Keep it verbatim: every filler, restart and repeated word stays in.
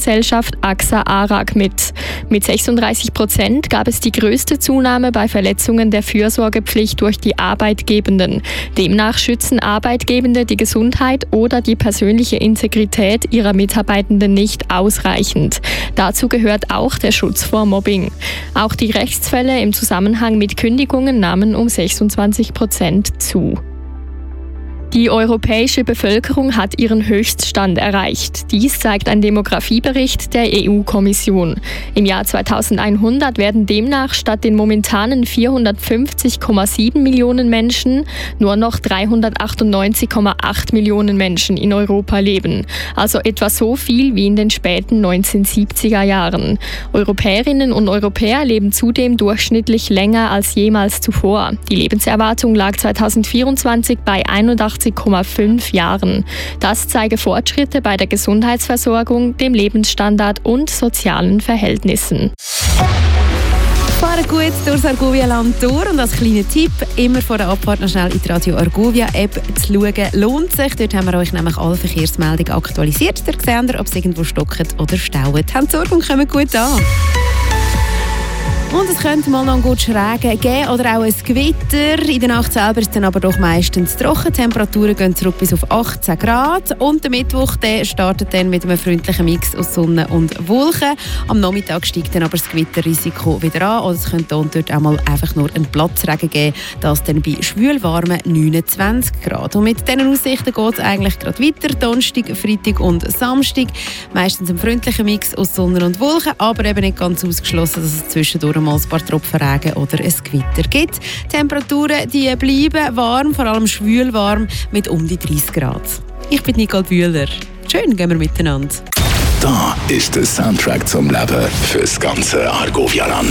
Versicherungsgesellschaft A X A ARAG mit. Mit sechsunddreißig Prozent gab es die größte Zunahme bei Verletzungen der Fürsorgepflicht durch die Arbeitgebenden. Demnach schützen Arbeitgebende die Gesundheit oder die persönliche Integrität ihrer Mitarbeitenden nicht ausreichend. Dazu gehört auch der Schutz vor Mobbing. Auch die Rechtsfälle im Zusammenhang mit Kündigungen nahmen um sechsundzwanzig Prozent zu. Die europäische Bevölkerung hat ihren Höchststand erreicht. Dies zeigt ein Demografiebericht der E U-Kommission. Im Jahr zweitausendeinhundert werden demnach statt den momentanen vierhundertfünfzig Komma sieben Millionen Menschen nur noch dreihundertachtundneunzig Komma acht Millionen Menschen in Europa leben. Also etwa so viel wie in den späten neunzehnhundertsiebziger Jahren. Europäerinnen und Europäer leben zudem durchschnittlich länger als jemals zuvor. Die Lebenserwartung lag zweitausendvierundzwanzig bei einundachtzig Komma fünf Jahren. Das zeige Fortschritte bei der Gesundheitsversorgung, dem Lebensstandard und sozialen Verhältnissen. Fahren gut durchs Argovia-Land durch und als kleiner Tipp, immer vor der Abfahrt noch schnell in die Radio Argovia-App zu schauen, lohnt sich. Dort haben wir euch nämlich alle Verkehrsmeldungen aktualisiert. Dort seht ihr, ob es irgendwo stockt oder staut. Habt Sorge und kommt gut an. Und es könnte mal noch einen guten Regen geben oder auch ein Gewitter. In der Nacht selber ist es dann aber doch meistens trocken. Die Temperaturen gehen zurück bis auf achtzehn Grad. Und der Mittwoch der startet dann mit einem freundlichen Mix aus Sonne und Wolken. Am Nachmittag steigt dann aber das Gewitterrisiko wieder an. Oder es könnte dort auch mal einfach nur einen Platzregen geben. Das dann bei schwülwarmen neunundzwanzig Grad. Und mit diesen Aussichten geht es eigentlich gerade weiter. Donnerstag, Freitag und Samstag. Meistens ein freundlicher Mix aus Sonne und Wolken. Aber eben nicht ganz ausgeschlossen, dass es zwischendurch mal ein paar Tropfen Regen oder ein Gewitter gibt. Die Temperaturen die bleiben warm, vor allem schwül warm mit um die dreißig Grad. Ich bin Nicole Bühler. Schön gehen wir miteinander. Da ist der Soundtrack zum Leben fürs ganze Argovia-Land.